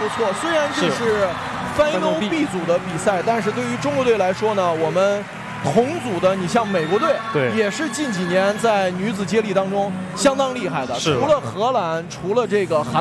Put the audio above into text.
不错。虽然这是 Final B 组的比赛，但是对于中国队来说呢，我们同组的，你像美国队， 对， 也是近几年在女子接力当中相当厉害的。除了荷兰，除了这个韩